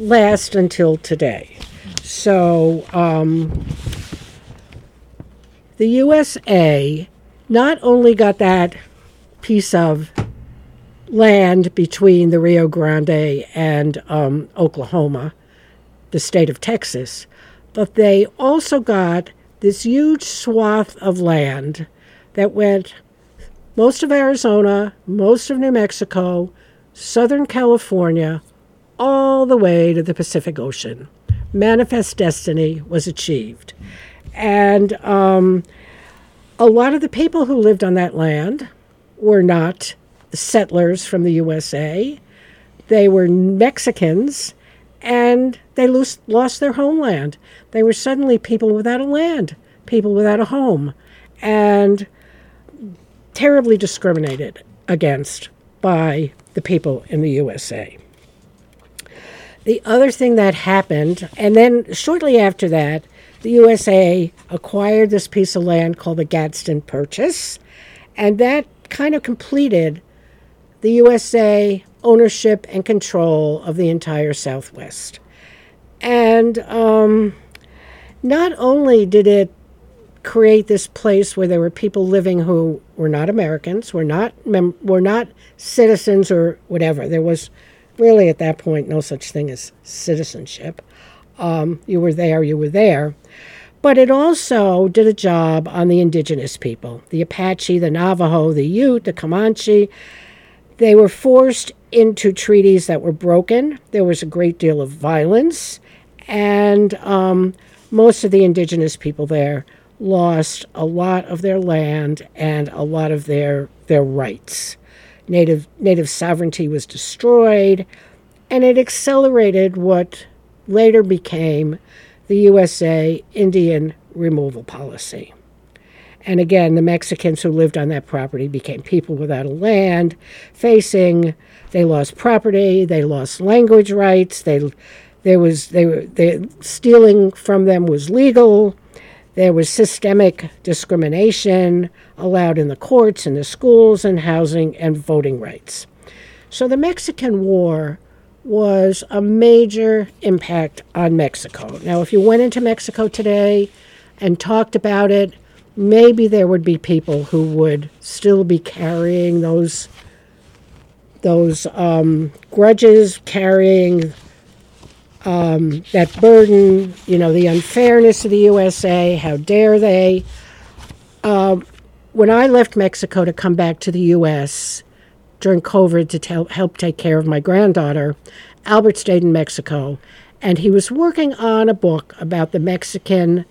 last until today. So the USA not only got that piece of land between the Rio Grande and Oklahoma, the state of Texas, but they also got this huge swath of land that went most of Arizona, most of New Mexico, Southern California, all the way to the Pacific Ocean. Manifest destiny was achieved. And a lot of the people who lived on that land were not settlers from the USA. They were Mexicans, and they lost their homeland. They were suddenly people without a land, people without a home, and terribly discriminated against by the people in the USA. The other thing that happened, and then shortly after that, the USA acquired this piece of land called the Gadsden Purchase, and that kind of completed the USA ownership and control of the entire Southwest. And not only did it create this place where there were people living who were not Americans, were not citizens or whatever. There was really at that point no such thing as citizenship. You were there. But it also did a job on the indigenous people, the Apache, the Navajo, the Ute, the Comanche. They were forced into treaties that were broken. There was a great deal of violence, and most of the indigenous people there lost a lot of their land and a lot of their rights. Native sovereignty was destroyed, and it accelerated what later became the USA Indian removal policy. And again, the Mexicans who lived on that property became people without a land, they lost property, they lost language rights, stealing from them was legal. There was systemic discrimination allowed in the courts, in the schools, and housing and voting rights. So the Mexican War was a major impact on Mexico. Now, if you went into Mexico today and talked about it, maybe there would be people who would still be carrying those grudges, carrying that burden, the unfairness of the USA, how dare they. When I left Mexico to come back to the U.S. during COVID to help take care of my granddaughter, Albert stayed in Mexico, and he was working on a book about the Mexican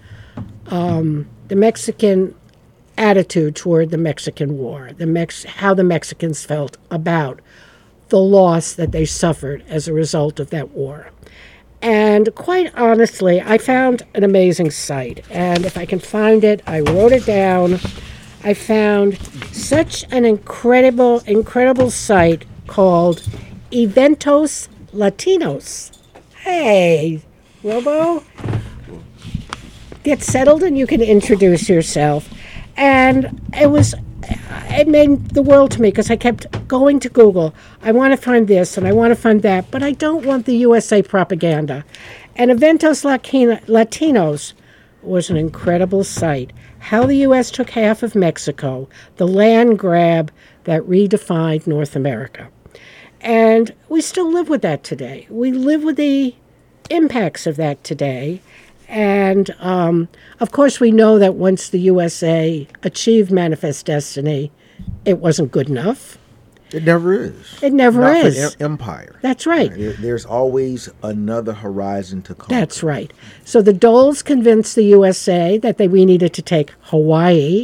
attitude toward the Mexican War, how the Mexicans felt about the loss that they suffered as a result of that war. And quite honestly, I found an amazing site. And if I can find it, I wrote it down. I found such an incredible site called Eventos Latinos. Hey, Robo, get settled and you can introduce yourself. And it made the world to me because I kept going to Google. I want to find this and I want to find that, but I don't want the USA propaganda. And Eventos Latinos was an incredible site. How the U.S. took half of Mexico, the land grab that redefined North America. And we still live with that today. We live with the impacts of that today. And, of course, we know that once the USA achieved manifest destiny, it wasn't good enough. It never is. It never Not is. For empire. That's right. There's always another horizon to conquer. That's right. So the Doles convinced the USA that we needed to take Hawaii.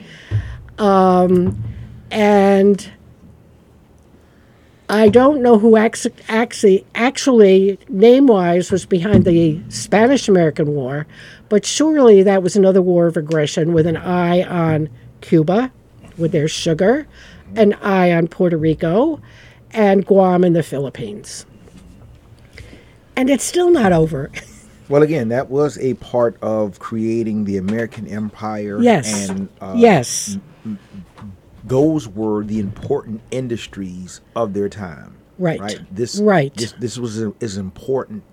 And I don't know who actually name-wise was behind the Spanish-American War, but surely that was another war of aggression with an eye on Cuba, with their sugar, an eye on Puerto Rico, and Guam and the Philippines. And it's still not over. Well, again, that was a part of creating the American empire. Yes. And yes. Those were the important industries of their time. Right. Right. This was as important